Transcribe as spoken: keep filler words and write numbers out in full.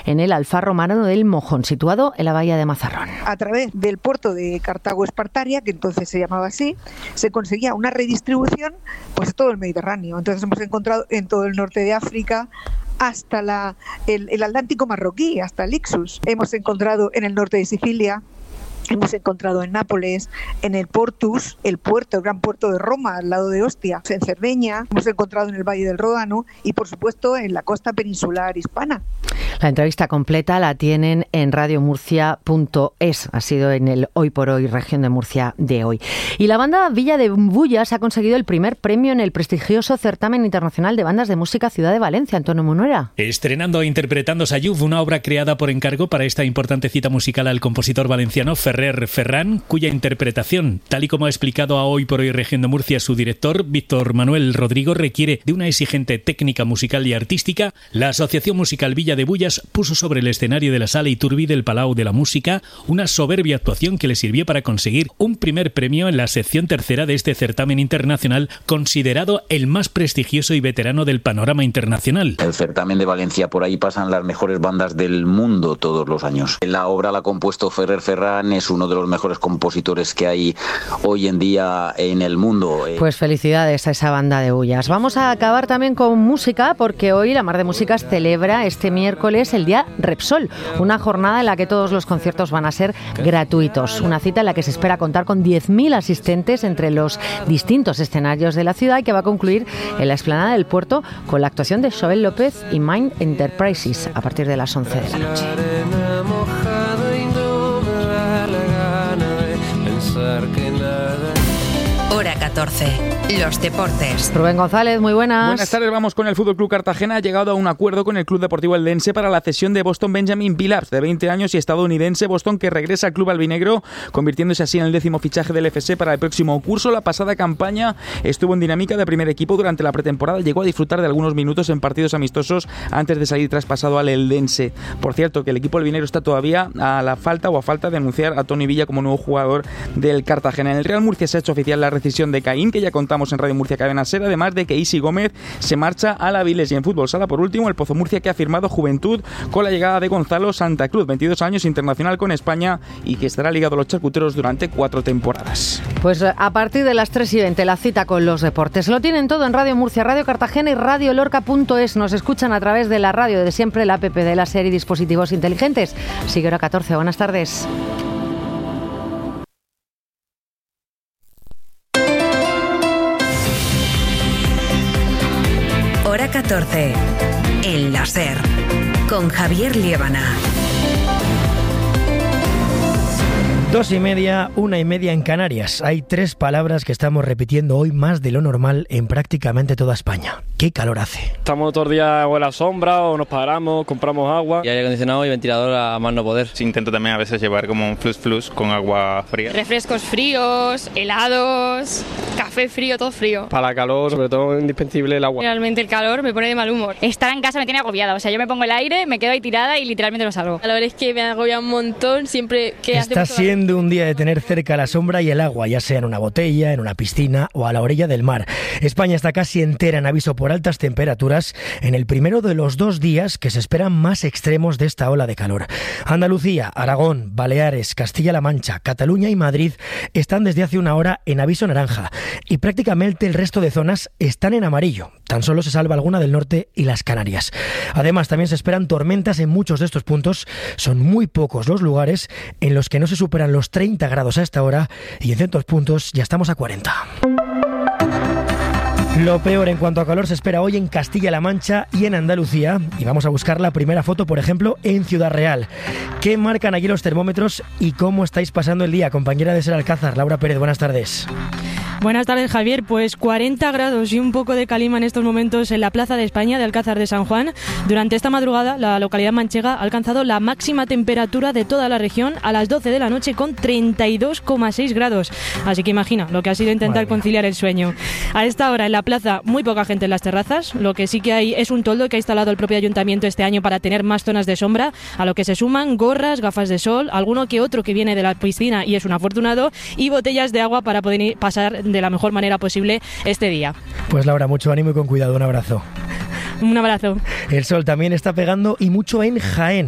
en el Alfar Romano del Mojón, situado en la bahía de Mazarrón. A través del puerto de Cartago Espartaria, que entonces se llamaba así, se conseguía una redistribución pues todo el Mediterráneo. Entonces hemos encontrado en todo el norte de África, hasta la, el, el Atlántico marroquí, hasta el Ixus. Hemos encontrado en el norte de Sicilia, hemos encontrado en Nápoles, en el Portus, el puerto, el gran puerto de Roma, al lado de Ostia, en Cerdeña, hemos encontrado en el Valle del Ródano y, por supuesto, en la costa peninsular hispana. La entrevista completa la tienen en radio murcia punto es. Ha sido en el Hoy por Hoy, región de Murcia de hoy. Y la banda Villa de Bullas ha conseguido el primer premio en el prestigioso certamen internacional de bandas de música Ciudad de Valencia. Antonio Munuera. Estrenando e interpretando Sayuf, una obra creada por encargo para esta importante cita musical al compositor valenciano Ferrer Ferran, cuya interpretación, tal y como ha explicado a Hoy por Hoy, región de Murcia, su director, Víctor Manuel Rodrigo, requiere de una exigente técnica musical y artística. La Asociación Musical Villa de Bullas puso sobre el escenario de la Sala Iturbi del Palau de la Música una soberbia actuación que le sirvió para conseguir un primer premio en la sección tercera de este certamen internacional, considerado el más prestigioso y veterano del panorama internacional. El certamen de Valencia, por ahí pasan las mejores bandas del mundo todos los años. La obra la ha compuesto Ferrer Ferran, es uno de los mejores compositores que hay hoy en día en el mundo. Pues felicidades a esa banda de Bullas. Vamos a acabar también con música, porque hoy la Mar de Músicas celebra este miércoles el Día Repsol, una jornada en la que todos los conciertos van a ser gratuitos. Una cita en la que se espera contar con diez mil asistentes entre los distintos escenarios de la ciudad y que va a concluir en la explanada del puerto con la actuación de Joel López y Mind Enterprises a partir de las once de la noche. Hora catorce. Los deportes. Rubén González, muy buenas. Buenas tardes, vamos con el Fútbol Club Cartagena. Ha llegado a un acuerdo con el Club Deportivo Eldense para la cesión de Boston Benjamin Billups, de veinte años y estadounidense. Boston, que regresa al club albinegro, convirtiéndose así en el décimo fichaje del F C para el próximo curso. La pasada campaña estuvo en dinámica de primer equipo durante la pretemporada. Llegó a disfrutar de algunos minutos en partidos amistosos antes de salir traspasado al Eldense. Por cierto, que el equipo albinegro está todavía a la falta o a falta de anunciar a Tony Villa como nuevo jugador del Cartagena. En el Real Murcia se ha hecho oficial la decisión de Caín, que ya contamos en Radio Murcia Cadena Ser, además de que Isi Gómez se marcha a la Viles. Y en fútbol sala, por último, el Pozo Murcia, que ha firmado Juventud con la llegada de Gonzalo Santa Cruz, veintidós años, internacional con España y que estará ligado a los charcuteros durante cuatro temporadas. Pues a partir de las tres y veinte la cita con los deportes. Lo tienen todo en Radio Murcia, Radio Cartagena y Radio Lorca punto es. Nos escuchan a través de la radio de siempre, la app de la SER y dispositivos inteligentes. Sigue Hora catorce. Buenas tardes. Hora catorce. El láser. Con Javier Liébana. Dos y media, una y media en Canarias. Hay tres palabras que estamos repitiendo hoy más de lo normal en prácticamente toda España. ¿Qué calor hace? Estamos todos los días o en la sombra o nos paramos, compramos agua. Y aire acondicionado y ventilador a más no poder. Sí, intento también a veces llevar como un flus flus con agua fría. Refrescos fríos, helados, café frío, todo frío. Para la calor, sobre todo indispensable el agua. Realmente el calor me pone de mal humor. Estar en casa me tiene agobiada, o sea, yo me pongo el aire, me quedo ahí tirada y literalmente no salgo. La verdad es que me agobia un montón siempre que hace Está siendo un día de tener cerca la sombra y el agua, ya sea en una botella, en una piscina o a la orilla del mar. España está casi entera en aviso por altas temperaturas en el primero de los dos días que se esperan más extremos de esta ola de calor. Andalucía, Aragón, Baleares, Castilla-La Mancha, Cataluña y Madrid están desde hace una hora en aviso naranja y prácticamente el resto de zonas están en amarillo. Tan solo se salva alguna del norte y las Canarias. Además, también se esperan tormentas en muchos de estos puntos. Son muy pocos los lugares en los que no se superan los treinta grados a esta hora y en ciertos puntos ya estamos a cuarenta. Lo peor en cuanto a calor se espera hoy en Castilla-La Mancha y en Andalucía. Y vamos a buscar la primera foto, por ejemplo, en Ciudad Real. ¿Qué marcan allí los termómetros y cómo estáis pasando el día? Compañera de Ser Alcázar, Laura Pérez, buenas tardes. Buenas tardes, Javier. Pues cuarenta grados y un poco de calima en estos momentos en la Plaza de España de Alcázar de San Juan. Durante esta madrugada, la localidad manchega ha alcanzado la máxima temperatura de toda la región a las doce de la noche con treinta y dos coma seis grados. Así que imagina lo que ha sido intentar Madre conciliar el sueño. A esta hora en la plaza muy poca gente en las terrazas. Lo que sí que hay es un toldo que ha instalado el propio ayuntamiento este año para tener más zonas de sombra, a lo que se suman gorras, gafas de sol, alguno que otro que viene de la piscina y es un afortunado, y botellas de agua para poder pasar de la mejor manera posible este día. Pues Laura, mucho ánimo y con cuidado, un abrazo. Un abrazo. El sol también está pegando y mucho en Jaén.